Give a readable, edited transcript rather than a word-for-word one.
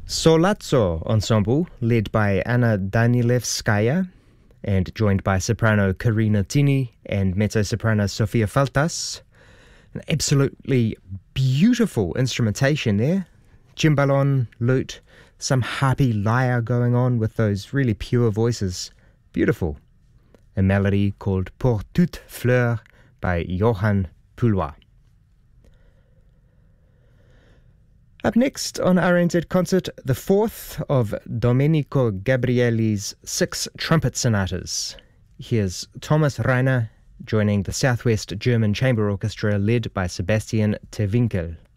Solazzo Ensemble, led by Anna Danilevskaya and joined by soprano Karina Tini and mezzo-soprano Sofia Faltas. An absolutely beautiful instrumentation there. Cimbalom, lute, some harpy lyre going on with those really pure voices. Beautiful. A melody called Pour toute fleur by Johann Poulois. Up next on RNZ Concert, the fourth of Domenico Gabrieli's 6 trumpet sonatas. Here's Thomas Reiner joining the Southwest German Chamber Orchestra led by Sebastian Terwinkel.